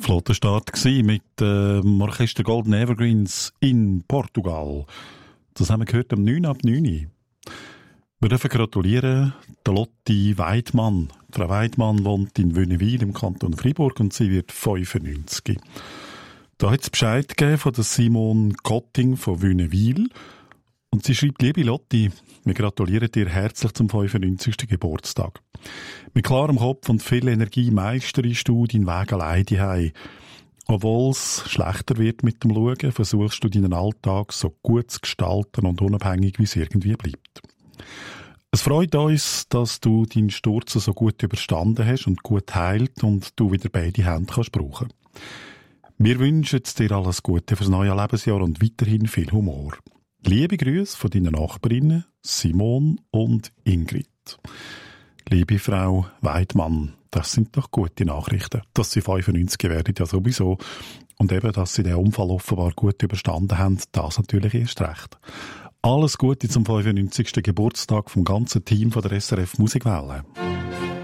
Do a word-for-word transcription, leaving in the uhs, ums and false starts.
Flottenstart gsi mit äh, dem Orchester Golden Evergreens in Portugal. Das haben wir gehört am neun ab neun. Wir dürfen gratulieren der Lotti Weidmann. Frau Weidmann wohnt in Wünnewil im Kanton Freiburg und sie wird fünfundneunzig. Da hat es Bescheid gegeben von der Simone Gotting von Wünnewil. Und sie schreibt: Liebe Lotti, wir gratulieren dir herzlich zum fünfundneunzigsten Geburtstag. Mit klarem Kopf und viel Energie meisterst du deinen Weg alleine heim. Obwohl es schlechter wird mit dem Schauen, versuchst du deinen Alltag so gut zu gestalten und unabhängig, wie es irgendwie bleibt. Es freut uns, dass du deinen Sturz so gut überstanden hast und gut heilt und du wieder beide Hände kannst brauchen. Wir wünschen dir alles Gute fürs neue Lebensjahr und weiterhin viel Humor. Liebe Grüße von deinen Nachbarinnen Simone und Ingrid. Liebe Frau Weidmann, das sind doch gute Nachrichten. Dass Sie fünfundneunzig werden, ja sowieso. Und eben, dass Sie den Unfall offenbar gut überstanden haben, das natürlich erst recht. Alles Gute zum fünfundneunzigsten Geburtstag vom ganzen Team von der S R F Musikwelle.